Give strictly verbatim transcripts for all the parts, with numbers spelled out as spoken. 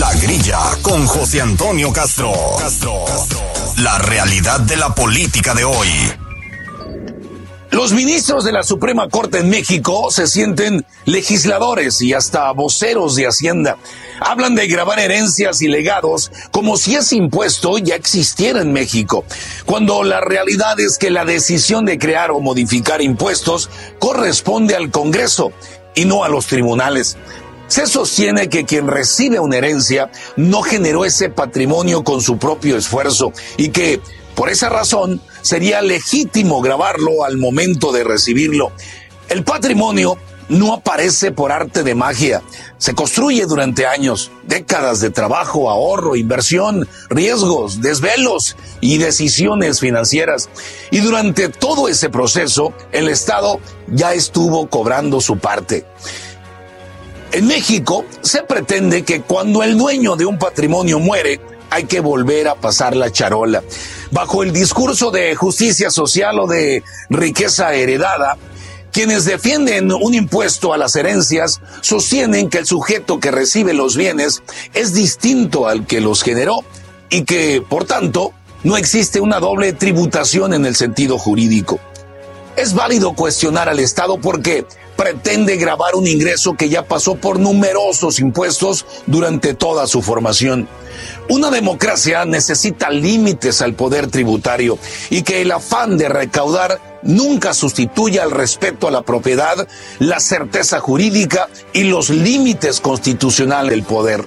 La Grilla con José Antonio Castro. Castro. La realidad de la política de hoy. Los ministros de la Suprema Corte en México se sienten legisladores y hasta voceros de Hacienda. Hablan de gravar herencias y legados como si ese impuesto ya existiera en México, cuando la realidad es que la decisión de crear o modificar impuestos corresponde al Congreso y no a los tribunales. Se sostiene que quien recibe una herencia no generó ese patrimonio con su propio esfuerzo y que, por esa razón, sería legítimo gravarlo al momento de recibirlo. El patrimonio no aparece por arte de magia. Se construye durante años, décadas de trabajo, ahorro, inversión, riesgos, desvelos y decisiones financieras. Y durante todo ese proceso, el Estado ya estuvo cobrando su parte. En México se pretende que cuando el dueño de un patrimonio muere, hay que volver a pasar la charola. Bajo el discurso de justicia social o de riqueza heredada, quienes defienden un impuesto a las herencias sostienen que el sujeto que recibe los bienes es distinto al que los generó y que, por tanto, no existe una doble tributación en el sentido jurídico. Es válido cuestionar al Estado porque pretende gravar un ingreso que ya pasó por numerosos impuestos durante toda su formación. Una democracia necesita límites al poder tributario y que el afán de recaudar nunca sustituya el respeto a la propiedad, la certeza jurídica y los límites constitucionales del poder.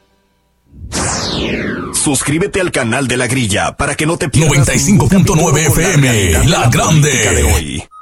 Suscríbete al canal de La Grilla para que no te pierdas noventa y cinco punto nueve F M, La Grande. De hoy.